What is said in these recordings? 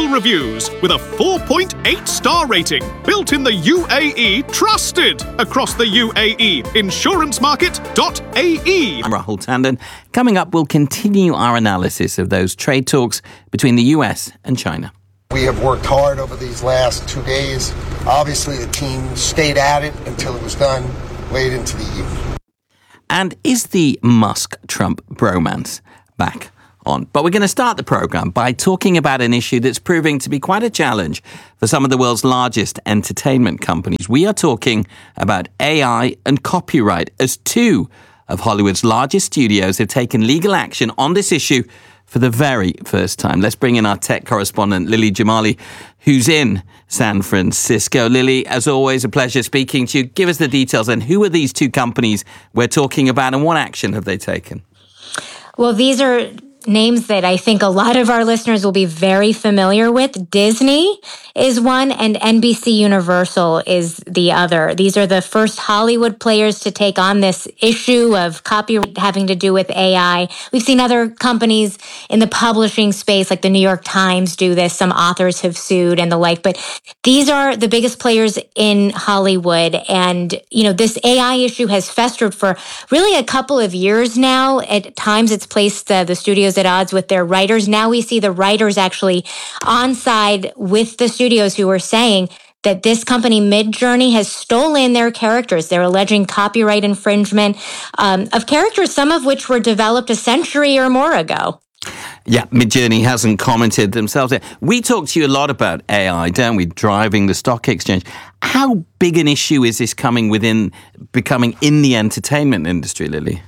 Google reviews with a 4.8 star rating. Built in the UAE, trusted across the UAE. Insurancemarket.ae. I'm Rahul Tandon. Coming up, we'll continue our analysis of those trade talks between the US and China. We have worked hard over these last 2 days. Obviously, the team stayed at it until it was done late into the evening. And is the Musk-Trump bromance back on? But we're going to start the program by talking about an issue that's proving to be quite a challenge for some of the world's largest entertainment companies. We are talking about AI and copyright, as two of Hollywood's largest studios have taken legal action on this issue for the very first time. Let's bring in our tech correspondent, Lily Jamali, who's in San Francisco. Lily, as always, a pleasure speaking to you. Give us the details. And who are these two companies we're talking about, and what action have they taken? Well, these are names that I think a lot of our listeners will be very familiar with. Disney is one, and NBC Universal is the other. These are the first Hollywood players to take on this issue of copyright having to do with AI. We've seen other companies in the publishing space, like the New York Times, do this. Some authors have sued and the like, but these are the biggest players in Hollywood. And, this AI issue has festered for really a couple of years now. At times, it's placed the studios at odds with their writers. Now we see the writers actually on side with the studios who are saying that this company, Midjourney, has stolen their characters. They're alleging copyright infringement of characters, some of which were developed a century or more ago. Yeah, Midjourney hasn't commented themselves yet. We talk to you a lot about AI, don't we? Driving the stock exchange. How big an issue is this becoming in the entertainment industry, Lily?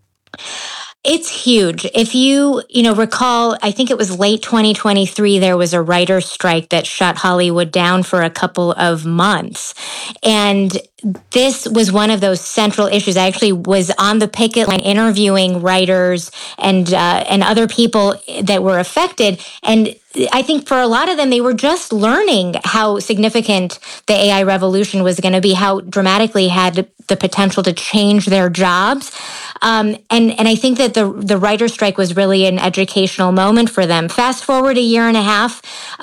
It's huge. If you recall, I think it was late 2023, there was a writer's strike that shut Hollywood down for a couple of months. And this was one of those central issues. I actually was on the picket line interviewing writers and other people that were affected. And I think for a lot of them, they were just learning how significant the AI revolution was going to be, how dramatically had the potential to change their jobs. And I think that the writer's strike was really an educational moment for them. Fast forward a year and a half,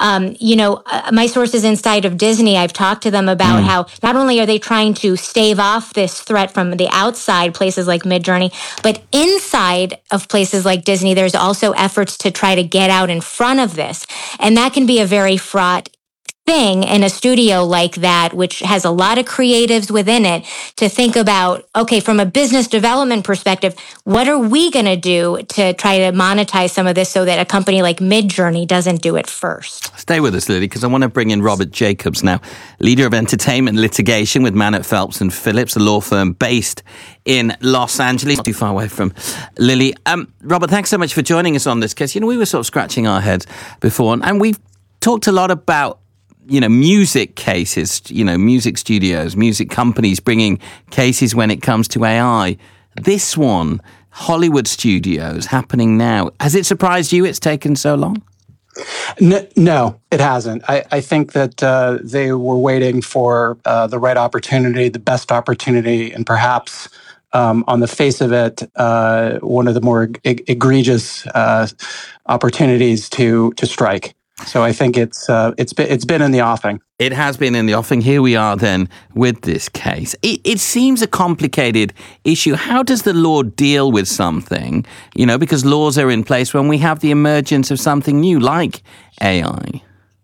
my sources inside of Disney, I've talked to them about how not only are they trying to stave off this threat from the outside, places like Midjourney, but inside of places like Disney, there's also efforts to try to get out in front of this. And that can be a very fraught thing in a studio like that, which has a lot of creatives within it, to think about, okay, from a business development perspective, what are we going to do to try to monetize some of this so that a company like Midjourney doesn't do it first? Stay with us, Lily, because I want to bring in Robert Jacobs now, leader of entertainment litigation with Mannert Phelps and Phillips, a law firm based in Los Angeles, not too far away from Lily. Robert, thanks so much for joining us on this case. We were sort of scratching our heads before, and we've talked a lot about music cases, music studios, music companies bringing cases when it comes to AI. This one, Hollywood studios, happening now. Has it surprised you it's taken so long? No, it hasn't. I think that they were waiting for the right opportunity, the best opportunity, and perhaps on the face of it, one of the more egregious opportunities to strike. So I think it's been in the offing. It has been in the offing. Here we are then with this case. It seems a complicated issue. How does the law deal with something? Because laws are in place when we have the emergence of something new like AI.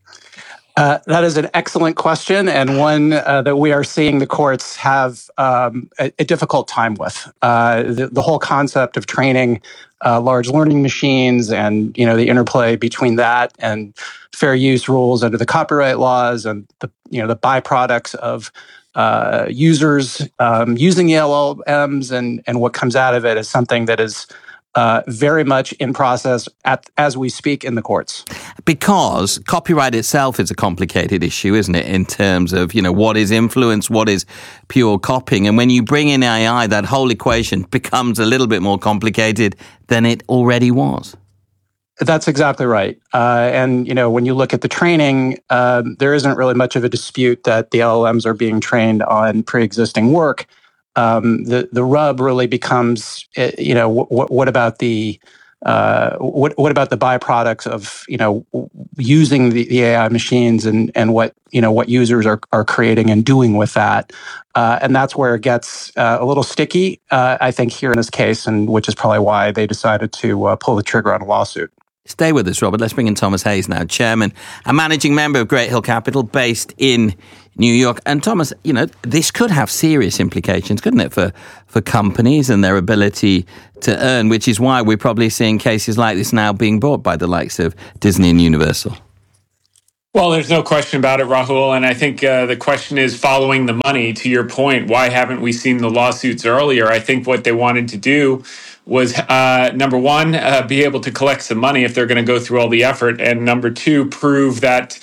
That is an excellent question, and one that we are seeing the courts have a difficult time with. The whole concept of training large learning machines and the interplay between that and fair use rules under the copyright laws and the byproducts of users using the LLMs and what comes out of it is something that is very much in process as we speak in the courts. Because copyright itself is a complicated issue, isn't it, in terms of, what is influence, what is pure copying. And when you bring in AI, that whole equation becomes a little bit more complicated than it already was. That's exactly right. And, when you look at the training, there isn't really much of a dispute that the LLMs are being trained on pre-existing work. The rub really becomes, what about the what about the byproducts of using the AI machines and what users are creating and doing with that, and that's where it gets a little sticky, I think, here in this case, and which is probably why they decided to pull the trigger on a lawsuit. Stay with us, Robert. Let's bring in Thomas Hayes now, chairman and managing member of Great Hill Capital, based in New York. And Thomas, this could have serious implications, couldn't it, for companies and their ability to earn, which is why we're probably seeing cases like this now being brought by the likes of Disney and Universal. Well, there's no question about it, Rahul. And I think the question is following the money. To your point, why haven't we seen the lawsuits earlier? I think what they wanted to do was, number one, be able to collect some money if they're going to go through all the effort. And number two, prove that,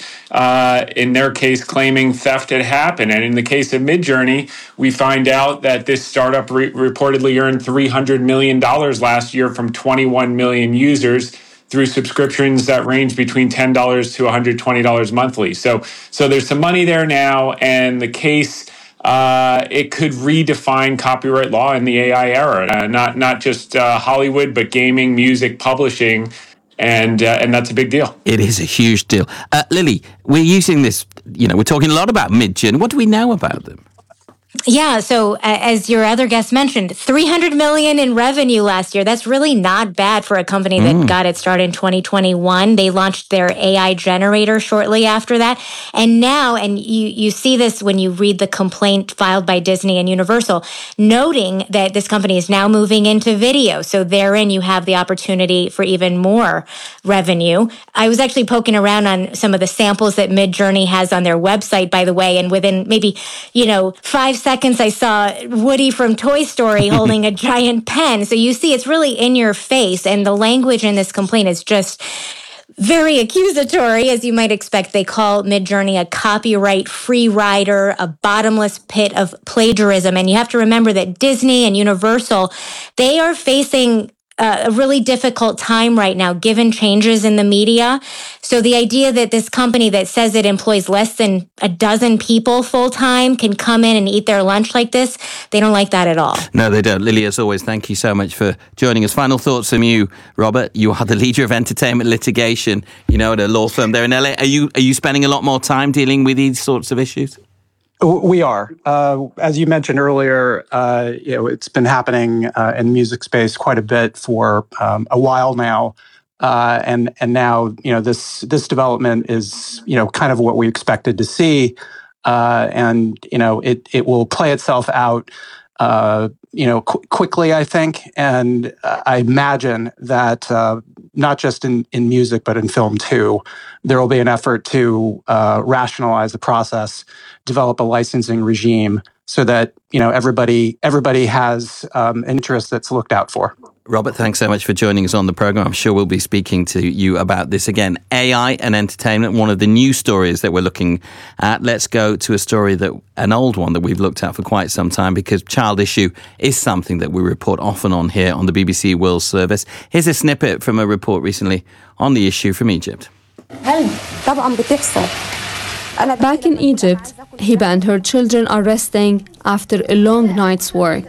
in their case, claiming theft had happened. And in the case of Midjourney, we find out that this startup reportedly earned $300 million last year from 21 million users through subscriptions that range between $10 to $120 monthly. So there's some money there now, and the case, it could redefine copyright law in the AI era, not just Hollywood, but gaming, music, publishing, and that's a big deal. It is a huge deal. Lily, we're using this, we're talking a lot about Midjourney. What do we know about them? Yeah, so as your other guest mentioned, $300 million in revenue last year. That's really not bad for a company that got its start in 2021. They launched their AI generator shortly after that. And now, and you see this when you read the complaint filed by Disney and Universal, noting that this company is now moving into video. So therein you have the opportunity for even more revenue. I was actually poking around on some of the samples that Midjourney has on their website, by the way, and within maybe, 5 seconds, I saw Woody from Toy Story holding a giant pen. So you see, it's really in your face. And the language in this complaint is just very accusatory, as you might expect. They call Midjourney a copyright free rider, a bottomless pit of plagiarism. And you have to remember that Disney and Universal, they are facing a really difficult time right now, given changes in the media. So the idea that this company that says it employs less than a dozen people full-time can come in and eat their lunch like this, they don't like that at all. No, they don't. Lily, as always, thank you so much for joining us. Final thoughts from you, Robert. You are the leader of entertainment litigation, at a law firm there in LA. Are you spending a lot more time dealing with these sorts of issues? We are. As you mentioned earlier, it's been happening in the music space quite a bit for a while now. And now, this development is, kind of what we expected to see. And, it will play itself out, quickly, I think. And I imagine that not just in music, but in film too, there will be an effort to rationalize the process, develop a licensing regime so that, everybody has an interest that's looked out for. Robert, thanks so much for joining us on the program. I'm sure we'll be speaking to you about this again. AI and entertainment, one of the new stories that we're looking at. Let's go to a story an old one that we've looked at for quite some time, because child issue is something that we report often on here on the BBC World Service. Here's a snippet from a report recently on the issue from Egypt. Back in Egypt, Hiba and her children are resting after a long night's work.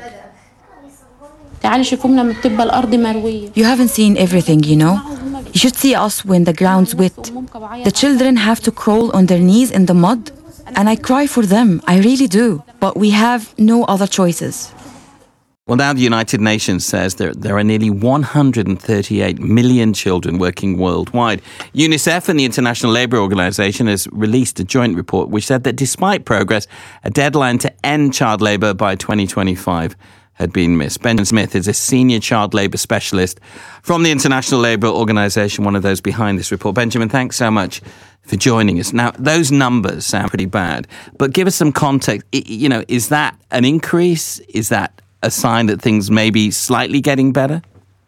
You haven't seen everything, You should see us when the ground's wet. The children have to crawl on their knees in the mud, and I cry for them, I really do. But we have no other choices. Well, now the United Nations says there are nearly 138 million children working worldwide. UNICEF and the International Labour Organization has released a joint report which said that despite progress, a deadline to end child labour by 2025 had been missed. Benjamin Smith is a senior child labour specialist from the International Labour Organization, one of those behind this report. Benjamin, thanks so much for joining us. Now, those numbers sound pretty bad, but give us some context. Is that an increase? Is that a sign that things may be slightly getting better?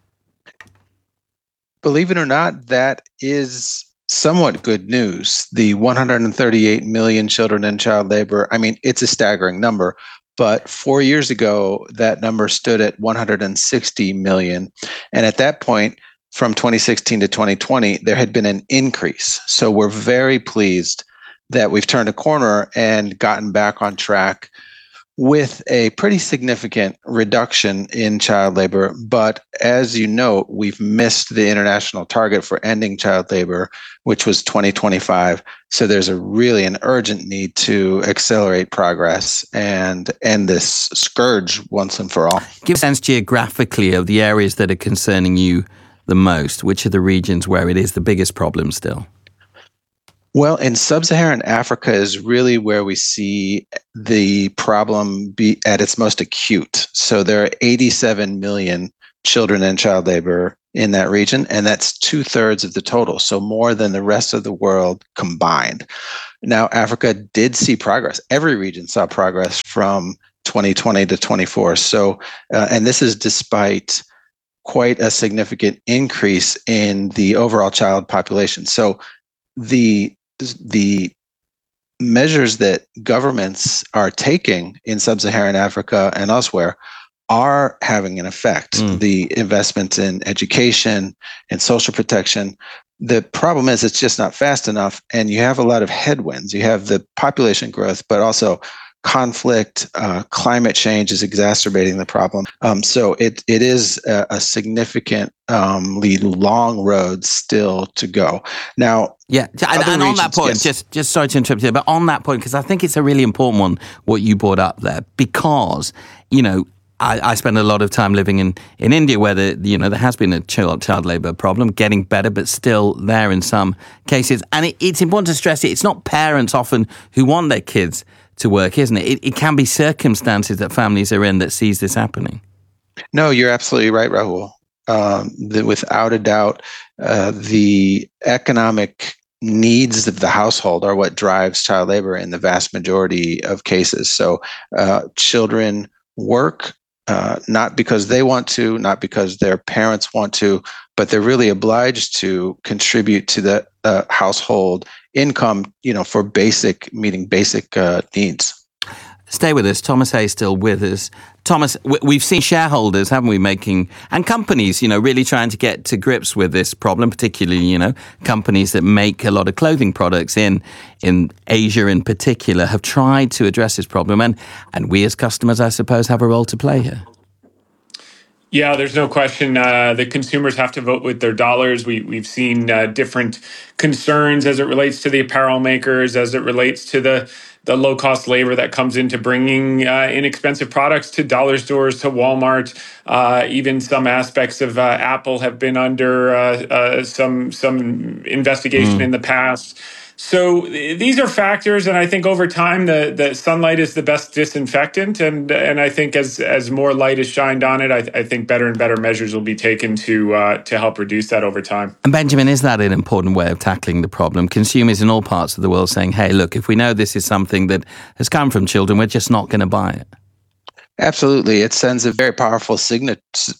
Believe it or not, that is somewhat good news. The 138 million children in child labor, it's a staggering number. But 4 years ago, that number stood at 160 million. And at that point, from 2016 to 2020, there had been an increase. So we're very pleased that we've turned a corner and gotten back on track with a pretty significant reduction in child labor. But as you know, we've missed the international target for ending child labor, which was 2025. So there's an urgent need to accelerate progress and end this scourge once and for all. Give a sense geographically of the areas that are concerning you the most. Which are the regions where it is the biggest problem still? Well, in sub-Saharan Africa is really where we see the problem be at its most acute. So there are 87 million children in child labor in that region, and that's 2/3 of the total, so more than the rest of the world combined. Now, Africa did see progress. Every region saw progress from 2020 to 24. So, and this is despite quite a significant increase in the overall child population. So the measures that governments are taking in sub-Saharan Africa and elsewhere are having an effect. The investments in education and social protection. The problem is it's just not fast enough, and you have a lot of headwinds. You have the population growth, but also conflict, climate change is exacerbating the problem. So it is a significantly long road still to go. Now, yeah, and on that point, yes. just sorry to interrupt you, but on that point, because I think it's a really important one, what you brought up there, because, I spend a lot of time living in India where there has been a child labour problem, getting better, but still there in some cases. And it's important to stress it's not parents often who want their kids to work, isn't it? It can be circumstances that families are in that sees this happening. No, you're absolutely right, Rahul. Without a doubt, the economic needs of the household are what drives child labor in the vast majority of cases. So children work not because they want to, not because their parents want to, but they're really obliged to contribute to the household income, for meeting basic needs. Stay with us. Thomas Hayes still with us. Thomas, we've seen shareholders, haven't we, and companies, really trying to get to grips with this problem, particularly, companies that make a lot of clothing products in Asia in particular, have tried to address this problem. And we as customers, I suppose, have a role to play here. Yeah, there's no question. The consumers have to vote with their dollars. We've seen different concerns as it relates to the apparel makers, as it relates to the low-cost labor that comes into bringing inexpensive products to dollar stores, to Walmart. Even some aspects of Apple have been under some investigation in the past. So these are factors, and I think over time the sunlight is the best disinfectant, and I think as more light is shined on it, I think better and better measures will be taken to help reduce that over time. And Benjamin, is that an important way of tackling the problem? Consumers in all parts of the world saying, "Hey, look, if we know this is something that has come from children, we're just not going to buy it." Absolutely, it sends a very powerful symbol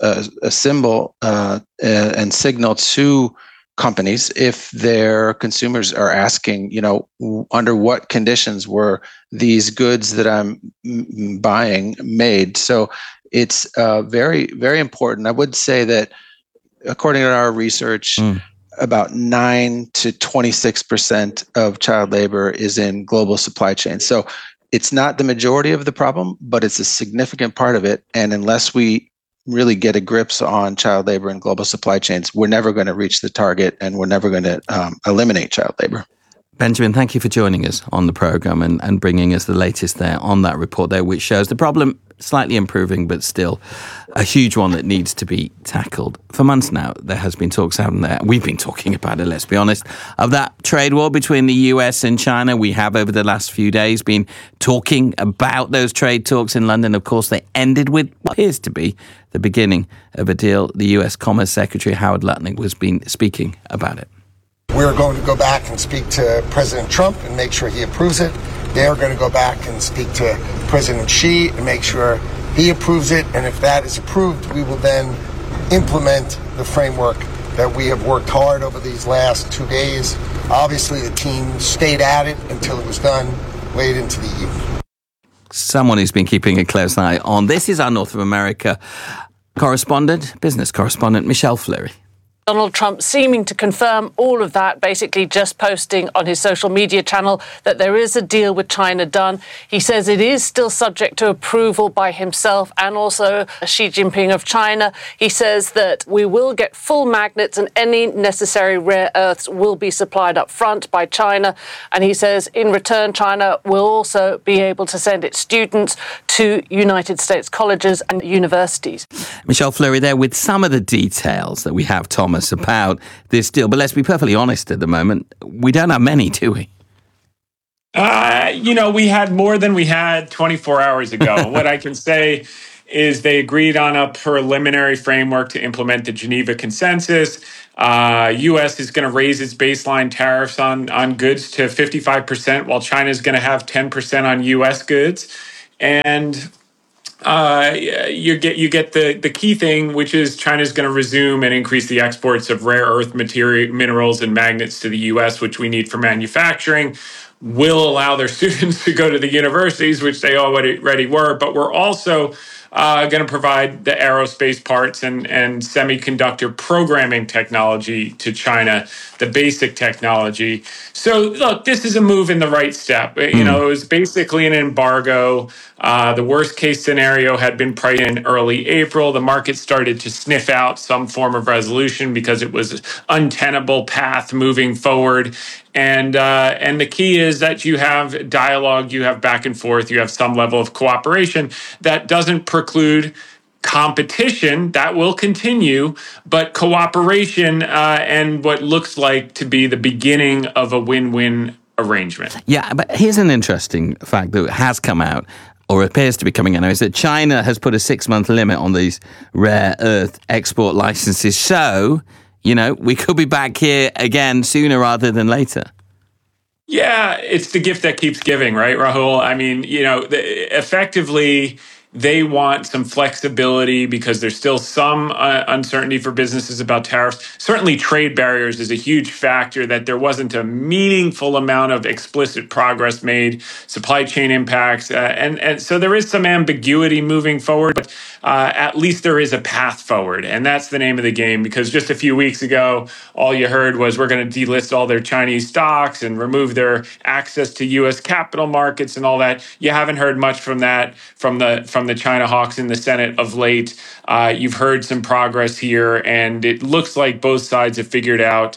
and signal to companies if their consumers are asking, under what conditions were these goods that I'm buying made. So it's very, very important. I would say that according to our research, about 9 to 26% of child labor is in global supply chains. So it's not the majority of the problem, but it's a significant part of it. And unless we really get a grips on child labor and global supply chains, we're never going to reach the target, and we're never going to eliminate child labor. Benjamin, thank you for joining us on the programme and bringing us the latest there on that report there, which shows the problem slightly improving, but still a huge one that needs to be tackled. For months now, there has been talks, haven't there? We've been talking about it, let's be honest, of that trade war between the US and China. We have, over the last few days, been talking about those trade talks in London. Of course, they ended with what appears to be the beginning of a deal. The US Commerce Secretary, Howard Lutnick, was been speaking about it. We're going to go back and speak to President Trump and make sure he approves it. They're going to go back and speak to President Xi and make sure he approves it. And if that is approved, we will then implement the framework that we have worked hard over these last 2 days. Obviously, the team stayed at it until it was done late into the evening. Someone who's been keeping a close eye on this is our North of America correspondent, business correspondent, Michelle Fleury. Donald Trump seeming to confirm all of that, basically just posting on his social media channel that there is a deal with China done. He says it is still subject to approval by himself and also Xi Jinping of China. He says that we will get full magnets and any necessary rare earths will be supplied up front by China. And he says in return, China will also be able to send its students to United States colleges and universities. Michelle Fleury there with some of the details that we have, Thomas, about this deal. But let's be perfectly honest at the moment, we don't have many, do we? We had more than we had 24 hours ago. What I can say is they agreed on a preliminary framework to implement the Geneva Consensus. U.S. is going to raise its baseline tariffs on goods to 55%, while China is going to have 10% on U.S. goods. And you get the key thing, which is China's going to resume and increase the exports of rare earth minerals and magnets to the U.S., which we need for manufacturing. Will allow their students to go to the universities, which they already were, but we're also going to provide the aerospace parts and semiconductor programming technology to China, the basic technology. So, look, this is a move in the right step. It was basically an embargo. The worst case scenario had been priced in early April. The market started to sniff out some form of resolution because it was an untenable path moving forward. And the key is that you have dialogue, you have back and forth, you have some level of cooperation that doesn't preclude competition. That will continue, but cooperation and what looks like to be the beginning of a win-win arrangement. Yeah, but here's an interesting fact that has come out, or appears to be coming out, is that China has put a 6-month limit on these rare earth export licenses. So, we could be back here again sooner rather than later. Yeah, it's the gift that keeps giving, right, Rahul? I mean, effectively, they want some flexibility because there's still some uncertainty for businesses about tariffs. Certainly, trade barriers is a huge factor that there wasn't a meaningful amount of explicit progress made, supply chain impacts. And so there is some ambiguity moving forward, but at least there is a path forward. And that's the name of the game, because just a few weeks ago, all you heard was we're going to delist all their Chinese stocks and remove their access to U.S. capital markets and all that. You haven't heard much from that from the China hawks in the Senate of late. You've heard some progress here, and it looks like both sides have figured out.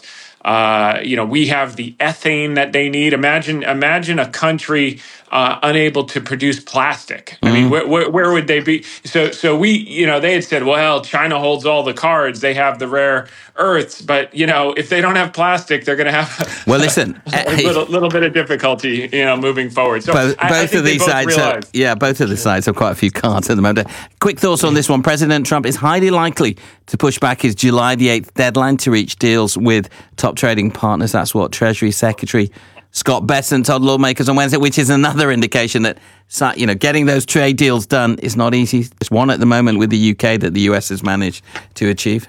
We have the ethane that they need. Imagine a country unable to produce plastic. I mean, where would they be? So we, they had said, well, China holds all the cards. They have the rare earths, but if they don't have plastic, they're going to have a little bit of difficulty, moving forward. So both of these sides, both of the sides have quite a few cards at the moment. Quick thoughts on this one: President Trump is highly likely to push back his July the 8th deadline to reach deals with top trading partners. That's what Treasury Secretary Scott Bessent told lawmakers on Wednesday, which is another indication that, getting those trade deals done is not easy. There's one at the moment with the UK that the US has managed to achieve.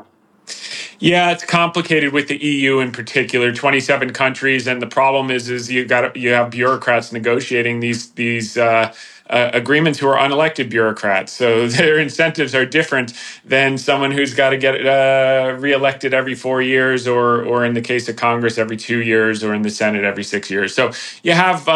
Yeah, it's complicated with the EU in particular, 27 countries. And the problem is you have bureaucrats negotiating these agreements who are unelected bureaucrats. So their incentives are different than someone who's got to get reelected every 4 years, or in the case of Congress, every 2 years, or in the Senate every 6 years. So you have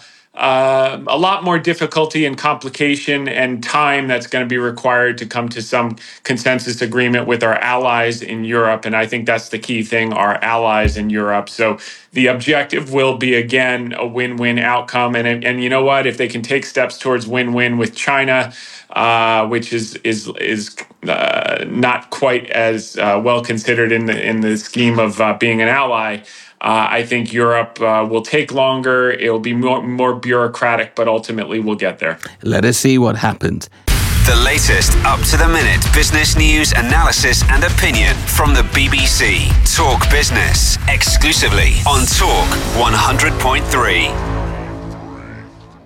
a lot more difficulty and complication and time that's going to be required to come to some consensus agreement with our allies in Europe. And I think that's the key thing, our allies in Europe. So the objective will be, again, a win-win outcome. And you know what? If they can take steps towards win-win with China, which is not quite as well considered in the scheme of being an ally, I think Europe will take longer. It'll be more bureaucratic, but ultimately we'll get there. Let us see what happens. The latest up-to-the-minute business news, analysis and opinion from the BBC. Talk Business, exclusively on Talk 100.3.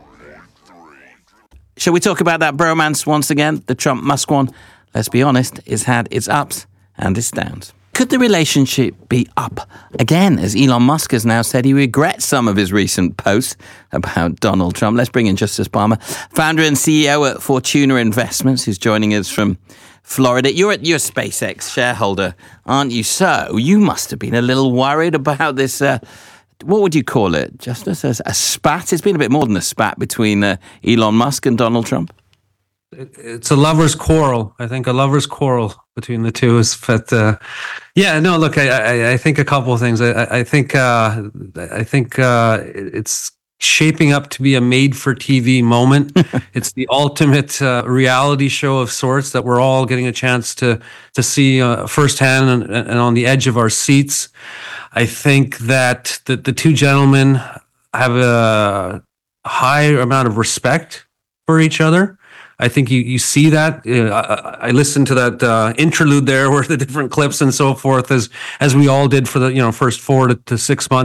Shall we talk about that bromance once again? The Trump-Musk one, let's be honest, has had its ups and its downs. Could the relationship be up again, as Elon Musk has now said he regrets some of his recent posts about Donald Trump? Let's bring in Justice Palmer, founder and CEO at Fortuna Investments, who's joining us from Florida. You're a SpaceX shareholder, aren't you? So you must have been a little worried about this. What would you call it? Just as a spat? It's been a bit more than a spat between Elon Musk and Donald Trump. It's a lover's quarrel. I think a lover's quarrel between the two is. But look, I think a couple of things. I think it's shaping up to be a made-for-TV moment. It's the ultimate reality show of sorts that we're all getting a chance to see firsthand and on the edge of our seats. I think that the two gentlemen have a high amount of respect for each other. I think you see that. I listened to that interlude there, where the different clips and so forth, as we all did for the first 4 to 6 months.